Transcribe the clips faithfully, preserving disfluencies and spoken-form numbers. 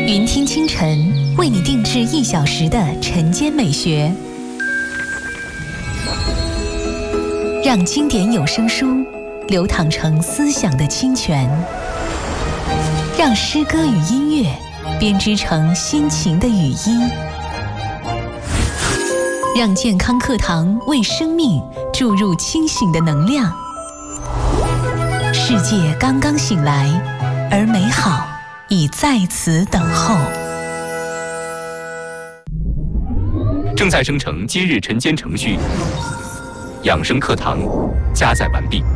云听清晨为你定制一小时的晨间美学，让经典有声书流淌成思想的清泉，让诗歌与音乐编织成心情的语音，让健康课堂为生命注入清醒的能量。世界刚刚醒来，而美好已在此等候。 正在生成今日晨间程序，养生课堂加载完毕。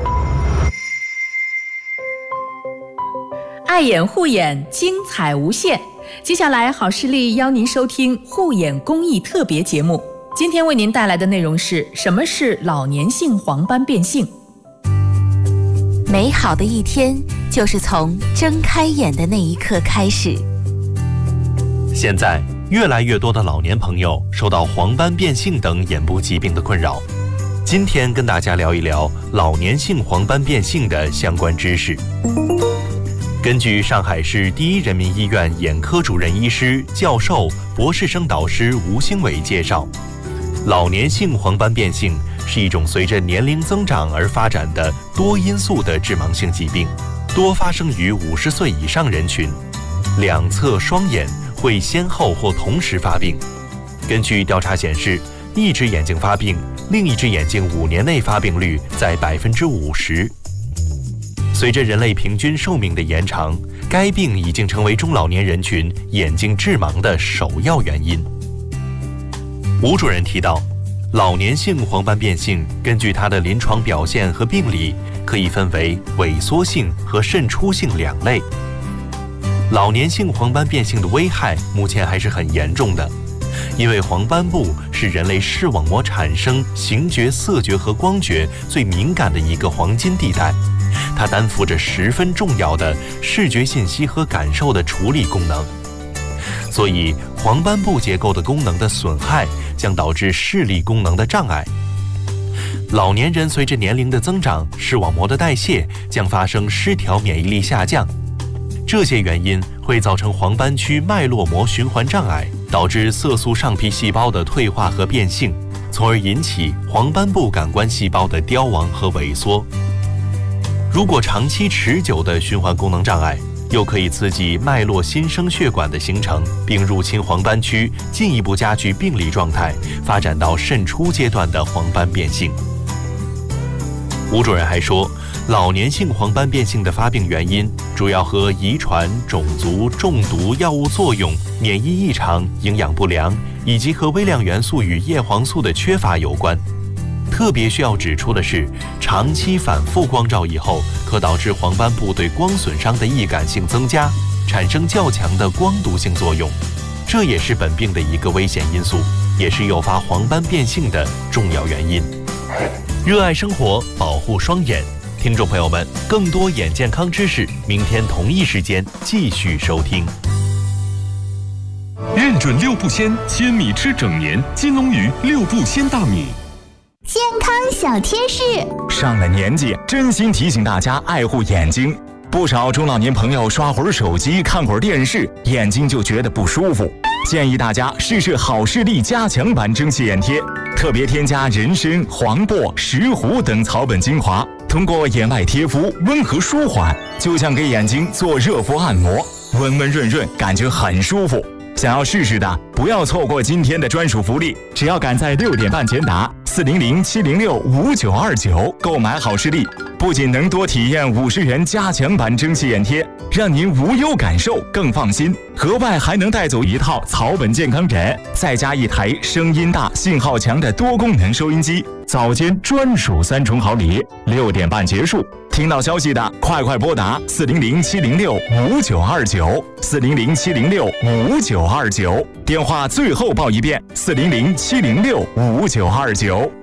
爱眼护眼，精彩无限。接下来，好视力邀您收听护眼公益特别节目。今天为您带来的内容是：什么是老年性黄斑变性？ 美好的一天就是从睁开眼的那一刻开始。 现在，越来越多的老年朋友受到黄斑变性等眼部疾病的困扰。今天跟大家聊一聊老年性黄斑变性的相关知识。根据上海市第一人民医院眼科主任医师、教授、博士生导师吴兴伟介绍，老年性黄斑变性是一种随着年龄增长而发展的多因素的致盲性疾病，多发生于五十岁以上人群，两侧双眼会先后或同时发病。根据调查显示，一只眼睛发病，另一只眼睛五年内发病率在百分之五十。随着人类平均寿命的延长，该病已经成为中老年人群眼睛致盲的首要原因。吴主任提到，老年性黄斑变性根据它的临床表现和病理，可以分为萎缩性和渗出性两类。老年性黄斑变性的危害目前还是很严重的，因为黄斑部是人类视网膜产生形觉、色觉和光觉最敏感的一个黄金地带，它担负着十分重要的视觉信息和感受的处理功能。所以，黄斑部结构的功能的损害将导致视力功能的障碍。老年人随着年龄的增长，视网膜的代谢将发生失调，免疫力下降。这些原因会造成黄斑区脉络膜循环障碍，导致色素上皮细胞的退化和变性，从而引起黄斑部感官细胞的凋亡和萎缩。如果长期持久的循环功能障碍，又可以刺激脉络新生血管的形成，并入侵黄斑区，进一步加剧病理状态，发展到渗出阶段的黄斑变性。吴主任还说，老年性黄斑变性的发病原因主要和遗传、种族、中毒、药物作用、免疫异常、营养不良以及和微量元素与叶黄素的缺乏有关。特别需要指出的是，长期反复光照以后，可导致黄斑部对光损伤的易感性增加，产生较强的光毒性作用，这也是本病的一个危险因素，也是诱发黄斑变性的重要原因。热爱生活，保护双眼，听众朋友们，更多眼健康知识，明天同一时间继续收听。 认准六步鲜，千米吃整年，金龙鱼六步鲜大米。 健康小贴士， 上了年纪，真心提醒大家爱护眼睛。不少中老年朋友刷会儿手机、看会儿电视，眼睛就觉得不舒服。建议大家试试好视力加强版蒸汽眼贴，特别添加人参、黄柏、石斛等草本精华，通过眼外贴敷温和舒缓，就像给眼睛做热敷按摩，温温润润，感觉很舒服。想要试试的，不要错过今天的专属福利，只要赶在六点半前打四零零七零六五九二九购买好视力，不仅能多体验五十元加强版蒸汽眼贴，让您无忧感受更放心，额外还能带走一套草本健康枕，再加一台声音大、信号强的多功能收音机，早间专属三重好礼。六点半结束，听到消息的快快拨打四零零七零六五九二九四零零七零六五九二九，电话最后报一遍四零零七零六五九二九。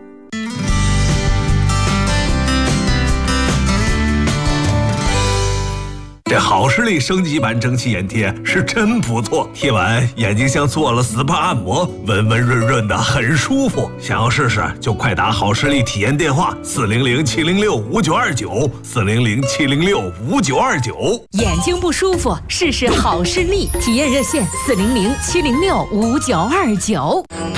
这好视力升级版蒸汽眼贴是真不错，贴完眼睛像做了 S P A 按摩，温温润润的，很舒服。想要试试就快打好视力体验电话四零零七零六五九二九四零零七零六五九二九。 眼睛不舒服，试试好视力体验热线四零零七零六五九二九。